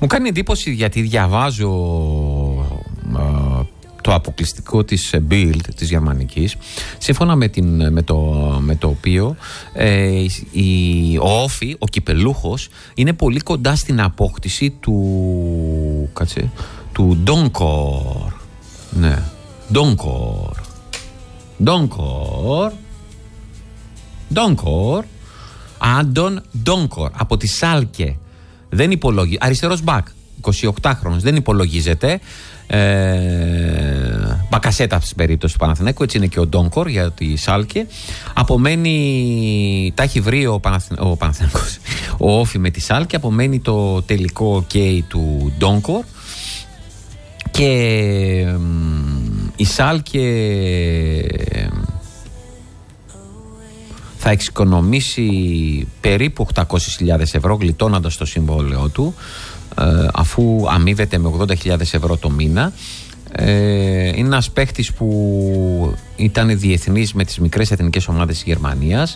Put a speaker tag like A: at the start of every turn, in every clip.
A: Μου κάνει εντύπωση γιατί διαβάζω το αποκλειστικό της Bild της γερμανικής, σύμφωνα με το οποίο ο Όφη, ο κυπελούχος, είναι πολύ κοντά στην απόκτηση του Ντόνκορ. Ναι, Ντόνκορ, Άντων Ντόνκορ από τη Σάλκε. Δεν υπολογίζεται. Αριστερός μπακ, 28χρονος, δεν υπολογίζεται. Μπακασέτα στην περίπτωση του Παναθηναίκου, έτσι είναι και ο Ντόνκορ για τη Σάλκε. Απομένει, τα έχει βρει ο Παναθηναίκος, ο Όφη με τη Σάλκε. Απομένει το τελικό OK του Ντόνκορ. Και η Σάλκε θα εξοικονομήσει περίπου 800.000 ευρώ γλιτώνοντας το συμβόλαιο του, αφού αμείβεται με 80.000 ευρώ το μήνα. Είναι ένας παίχτης που ήταν διεθνής με τις μικρές εθνικές ομάδες της Γερμανίας.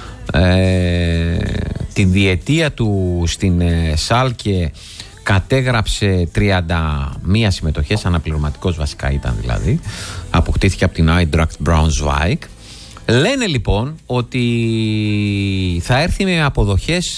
A: Την διετία του στην Σάλκε κατέγραψε 31 συμμετοχές, αναπληρωματικός βασικά ήταν δηλαδή. Αποκτήθηκε από την Eintracht Braunschweig. Λένε λοιπόν ότι θα έρθει με αποδοχές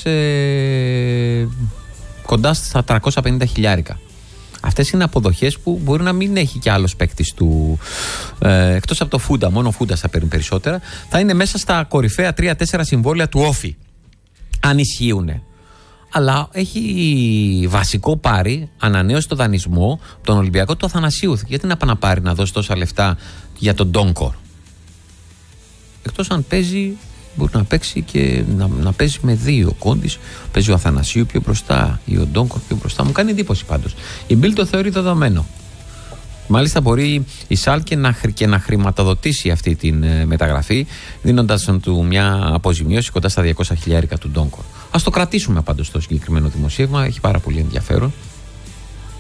A: κοντά στα 350 χιλιάρικα. Αυτές είναι αποδοχές που μπορεί να μην έχει κι άλλος παίκτης του, εκτός από το Φούντα, μόνο ο Φούντας θα παίρνει περισσότερα. Θα είναι μέσα στα κορυφαία 3-4 συμβόλαια του Όφη, αν ισχύουνε. Αλλά έχει βασικό πάρει, ανανέωσε το δανεισμό, τον Ολυμπιακό του Αθανασίου. Γιατί να πάει να πάρει, να δώσει τόσα λεφτά για τον Ντόνκορ? Εκτός αν παίζει, μπορεί να παίξει και να παίζει με δύο. Κόντις, παίζει ο Αθανασίου πιο μπροστά ή ο Ντόνκορ πιο μπροστά. Μου κάνει εντύπωση πάντως. Η Bild το θεωρεί δεδομένο. Μάλιστα μπορεί η Σάλκε να χρηματοδοτήσει αυτή τη μεταγραφή, δίνοντας του μια αποζημίωση κοντά στα 200 χιλιάρικα του Ντόνκορ. Ας το κρατήσουμε πάντως το συγκεκριμένο δημοσίευμα, έχει πάρα πολύ ενδιαφέρον.